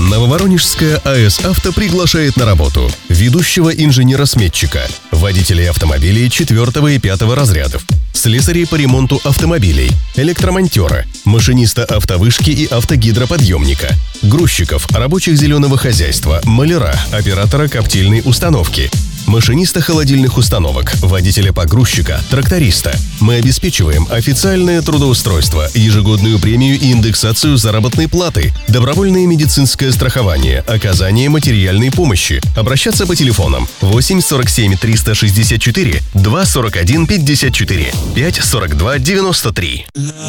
Нововоронежская АЭС «Авто» приглашает на работу ведущего инженера-сметчика, водителей автомобилей 4 и 5 разрядов, слесарей по ремонту автомобилей, электромонтера, машиниста автовышки и автогидроподъемника, грузчиков, рабочих зеленого хозяйства, маляра, оператора коптильной установки, машиниста холодильных установок, водителя погрузчика, тракториста. Мы обеспечиваем официальное трудоустройство, ежегодную премию и индексацию заработной платы, добровольное медицинское страхование, оказание материальной помощи. Обращаться по телефонам 8 47 364 2 41 54 5 42 93.